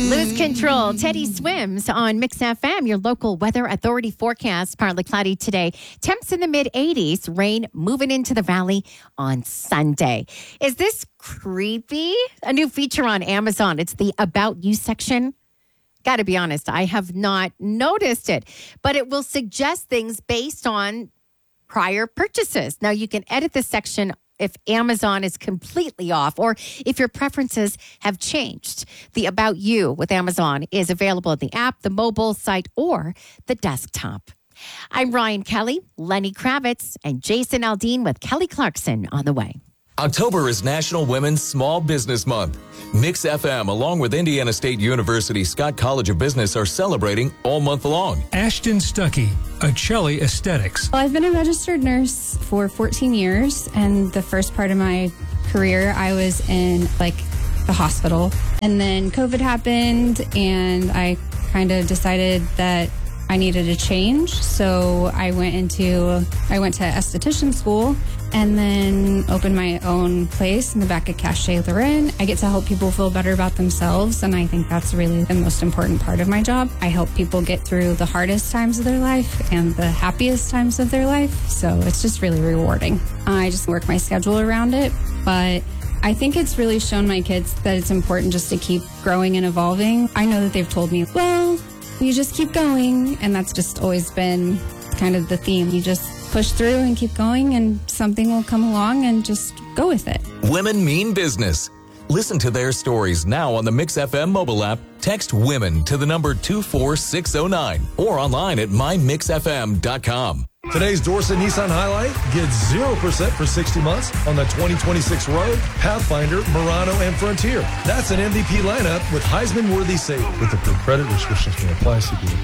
Lose control. Teddy Swims on Mix FM, your local weather authority forecast. Partly cloudy today. Temps in the mid-80s. Rain moving into the valley on Sunday. Is this creepy? A new feature on Amazon. It's the About You section. Got to be honest, I have not noticed it, but it will suggest things based on prior purchases. Now, you can edit this section if Amazon is completely off or if your preferences have changed. The About You with Amazon is available in the app, the mobile site, or the desktop. I'm Ryan Kelly, Lenny Kravitz, and Jason Aldean with Kelly Clarkson on the way. October is National Women's Small Business Month. Mix FM, along with Indiana State University Scott College of Business, are celebrating all month long. Ashton Stuckey, Acelli Aesthetics. Well, I've been a registered nurse for 14 years, and the first part of my career, I was in the hospital. And then COVID happened, and I kind of decided that I needed a change. So I went to esthetician school and then opened my own place in the back of Cachet Lorraine. I get to help people feel better about themselves, and I think that's really the most important part of my job. I help people get through the hardest times of their life and the happiest times of their life, so it's just really rewarding. I just work my schedule around it, but I think it's really shown my kids that it's important just to keep growing and evolving. I know that they've told me, well, you just keep going, and that's just always been kind of the theme. You just push through and keep going, and something will come along, and just go with it. Women mean business. Listen to their stories now on the Mix FM mobile app. Text WOMEN to the number 24609 or online at mymixfm.com. Today's Dorset Nissan Highlight gets 0% for 60 months on the 2026 Rogue, Pathfinder, Murano, and Frontier. That's an MVP lineup with Heisman-worthy savings. With approved credit restrictions may apply.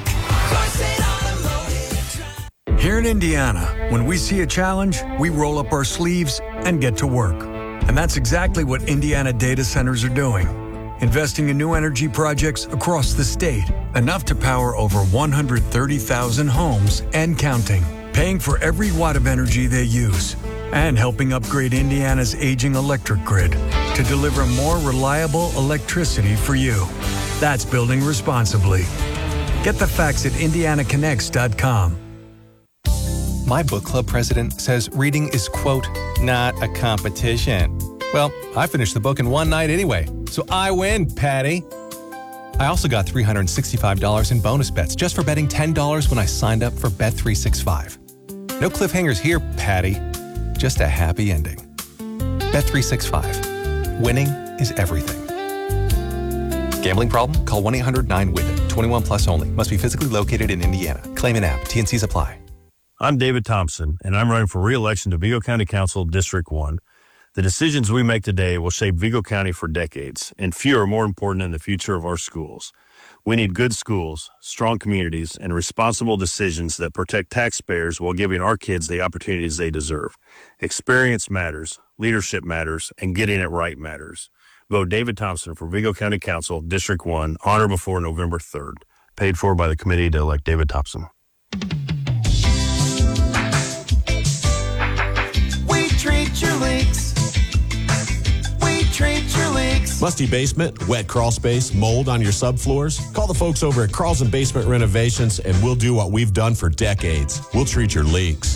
Here in Indiana, when we see a challenge, we roll up our sleeves and get to work. And that's exactly what Indiana data centers are doing. Investing in new energy projects across the state, enough to power over 130,000 homes and counting. Paying for every watt of energy they use, and helping upgrade Indiana's aging electric grid to deliver more reliable electricity for you. That's building responsibly. Get the facts at indianaconnects.com. My book club president says reading is, quote, not a competition. Well, I finished the book in one night anyway, so I win, Patty. I also got $365 in bonus bets just for betting $10 when I signed up for Bet365. No cliffhangers here, Patty. Just a happy ending. Bet365. Winning is everything. Gambling problem? Call 1-800-9-WIN-IT. 21 plus only. Must be physically located in Indiana. Claim an app. T&Cs apply. I'm David Thompson, and I'm running for re-election to Vigo County Council District 1. The decisions we make today will shape Vigo County for decades, and few are more important than the future of our schools. We need good schools, strong communities, and responsible decisions that protect taxpayers while giving our kids the opportunities they deserve. Experience matters, leadership matters, and getting it right matters. Vote David Thompson for Vigo County Council District 1 on or before November 3rd. Paid for by the committee to elect David Thompson. We treat your leaks. Treat your leaks. Musty basement, wet crawl space, mold on your subfloors? Call the folks over at Carlson Basement Renovations and we'll do what we've done for decades. We'll treat your leaks.